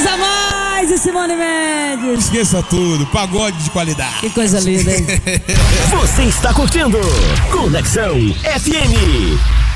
Souza Mais e Simone Mendes. Esqueça tudo, pagode de qualidade. Que coisa linda, hein? Você está curtindo Conexão FM.